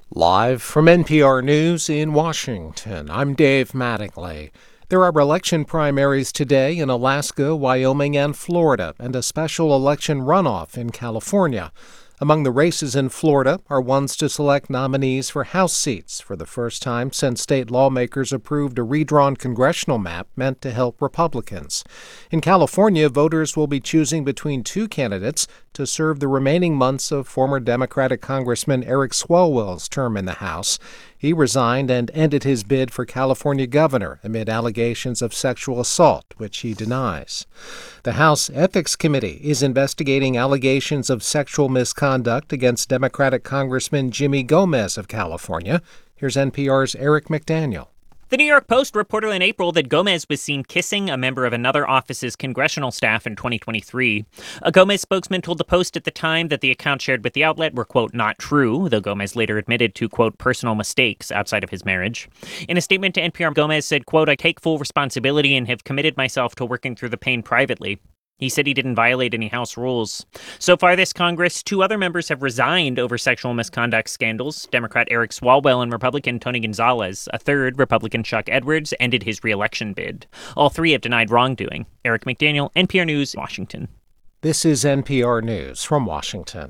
Live from NPR News in Washington, I'm Dave Mattingly. There are election primaries today in Alaska, Wyoming, and Florida, and a special election runoff in California. Among the races in Florida are ones to select nominees for House seats for the first time since state lawmakers approved a redrawn congressional map meant to help Republicans. In California, voters will be choosing between two candidates to serve the remaining months of former Democratic Congressman Eric Swalwell's term in the House. He resigned and ended his bid for California governor amid allegations of sexual assault, which he denies. The House Ethics Committee is investigating allegations of sexual misconduct against Democratic Congressman Jimmy Gomez of California. Here's NPR's Eric McDaniel. The New York Post reported in April that Gomez was seen kissing a member of another office's congressional staff in 2023. A Gomez spokesman told the Post at the time that the accounts shared with the outlet were, quote, not true, though Gomez later admitted to, quote, personal mistakes outside of his marriage. In a statement to NPR, Gomez said, quote, I take full responsibility and have committed myself to working through the pain privately. He said he didn't violate any House rules. So far this Congress, two other members have resigned over sexual misconduct scandals. Democrat Eric Swalwell and Republican Tony Gonzalez. A third, Republican Chuck Edwards, ended his re-election bid. All three have denied wrongdoing. Eric McDaniel, NPR News, Washington. This is NPR News from Washington.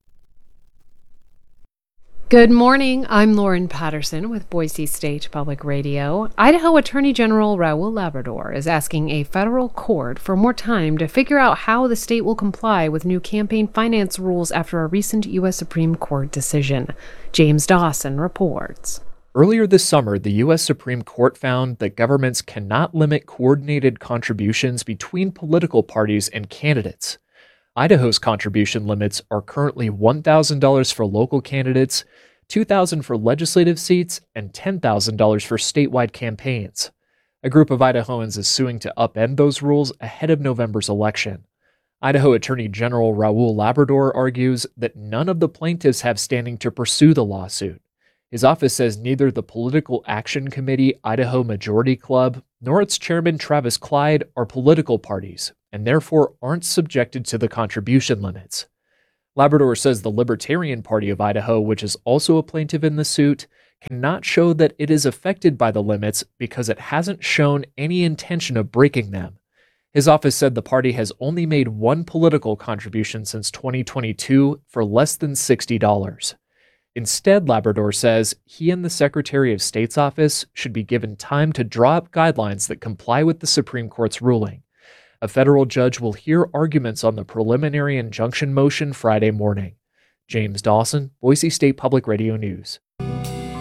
Good morning. I'm Lauren Patterson with Boise State Public Radio. Idaho Attorney General Raul Labrador is asking a federal court for more time to figure out how the state will comply with new campaign finance rules after a recent U.S. Supreme Court decision. James Dawson reports. Earlier this summer, the U.S. Supreme Court found that governments cannot limit coordinated contributions between political parties and candidates. Idaho's contribution limits are currently $1,000 for local candidates, $2,000 for legislative seats, and $10,000 for statewide campaigns. A group of Idahoans is suing to upend those rules ahead of November's election. Idaho Attorney General Raul Labrador argues that none of the plaintiffs have standing to pursue the lawsuit. His office says neither the Political Action Committee Idaho Majority Club nor its chairman Travis Clyde are political parties and therefore aren't subjected to the contribution limits. Labrador says the Libertarian Party of Idaho, which is also a plaintiff in the suit, cannot show that it is affected by the limits because it hasn't shown any intention of breaking them. His office said the party has only made one political contribution since 2022 for less than $60. Instead, Labrador says he and the Secretary of State's office should be given time to draw up guidelines that comply with the Supreme Court's ruling. A federal judge will hear arguments on the preliminary injunction motion Friday morning. James Dawson, Boise State Public Radio News.